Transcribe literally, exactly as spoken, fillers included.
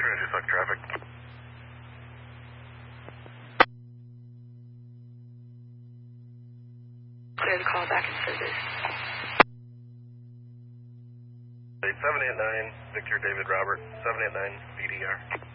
trying to suck traffic. Clear the call back in service. seven eight nine, Victor David Robert, seven eight nine, B D R.